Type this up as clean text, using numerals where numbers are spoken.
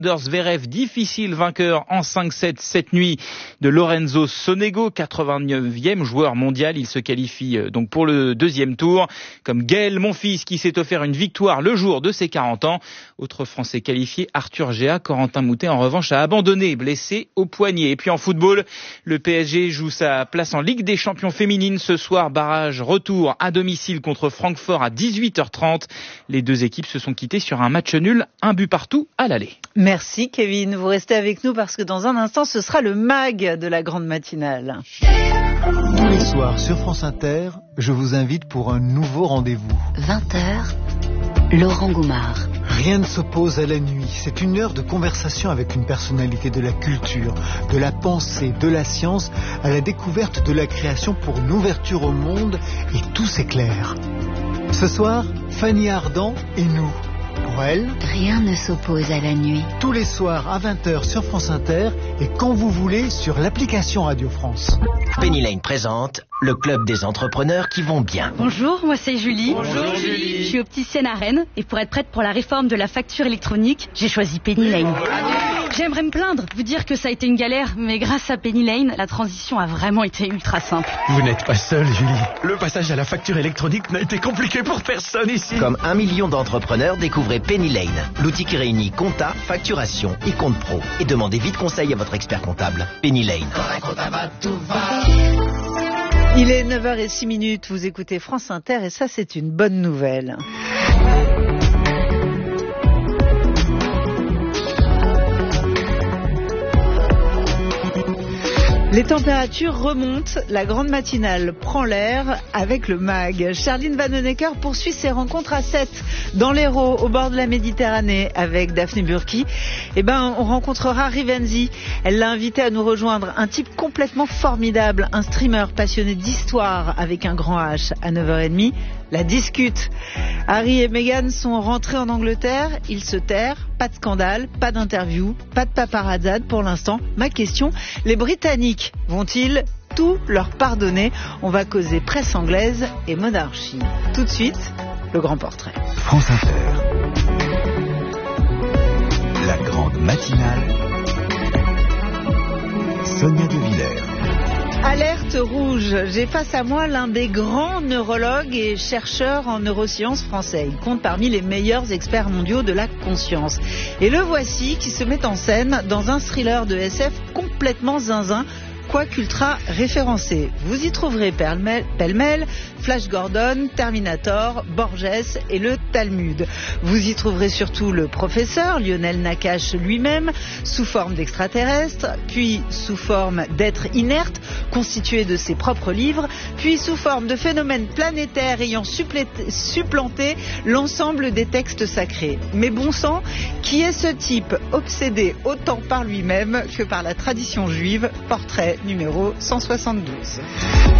Zverev, difficile vainqueur en 5-7 cette nuit de Lorenzo Sonego, 89e joueur mondial. Il se qualifie donc pour le deuxième tour, comme Gaël Monfils qui s'est offert une victoire le jour de ses 40 ans. Autre Français qualifié, Arthur Géat. Corentin Moutet en revanche a abandonné, blessé au poignet. Et puis en football, le PSG joue sa place en Ligue des Champions féminines. Ce soir, barrage retour à domicile contre Francfort à 18h30. Les deux équipes se sont quittées sur un match nul, un but partout à l'aller. Merci Kevin, vous restez avec nous parce que dans un instant ce sera le MAG de la grande matinale. Tous les soirs sur France Inter, je vous invite pour un nouveau rendez-vous. 20h, Laurent Goumard. Rien ne s'oppose à la nuit. C'est une heure de conversation avec une personnalité de la culture, de la pensée, de la science, à la découverte de la création pour une ouverture au monde, et tout s'éclaire. Ce soir, Fanny Ardant et nous. Pour elle, rien ne s'oppose à la nuit. Tous les soirs à 20h sur France Inter et quand vous voulez sur l'application Radio France. Penny Lane présente le club des entrepreneurs qui vont bien. Bonjour, moi c'est Julie. Bonjour Julie. Je suis opticienne à Rennes et pour être prête pour la réforme de la facture électronique, j'ai choisi Penny Lane. J'aimerais me plaindre, vous dire que ça a été une galère, mais grâce à Penny Lane, la transition a vraiment été ultra simple. Vous n'êtes pas seule, Julie. Le passage à la facture électronique n'a été compliqué pour personne ici. Comme 1 million d'entrepreneurs, découvrez Penny Lane, l'outil qui réunit compta, facturation et compte pro. Et demandez vite conseil à votre expert comptable. Penny Lane. Il est 9h06, vous écoutez France Inter et ça c'est une bonne nouvelle. Les températures remontent, la grande matinale prend l'air avec le MAG. Charline Vanhoenacker poursuit ses rencontres à 7 dans l'Hérault, au bord de la Méditerranée, avec Daphné Burki. On rencontrera Rivenzi. Elle l'a invité à nous rejoindre, un type complètement formidable, un streamer passionné d'histoire avec un grand H à 9h30. La discute. Harry et Meghan sont rentrés en Angleterre, ils se terrent, pas de scandale, pas d'interview, pas de paparazzade pour l'instant. Ma question, les Britanniques vont-ils tout leur pardonner? On va causer presse anglaise et monarchie. Tout de suite, le grand portrait. France Inter. La grande matinale. Sonia De Villers. Alerte rouge, j'ai face à moi l'un des grands neurologues et chercheurs en neurosciences français. Il compte parmi les meilleurs experts mondiaux de la conscience. Et le voici qui se met en scène dans un thriller de SF complètement zinzin, quoique ultra référencé. Vous y trouverez pêle-mêle Flash Gordon, Terminator, Borges et le Talmud. Vous y trouverez surtout le professeur Lionel Nakache lui-même, sous forme d'extraterrestre, puis sous forme d'être inerte, constitué de ses propres livres, puis sous forme de phénomènes planétaires ayant supplanté l'ensemble des textes sacrés. Mais bon sang, qui est ce type obsédé autant par lui-même que par la tradition juive? Portrait numéro 172.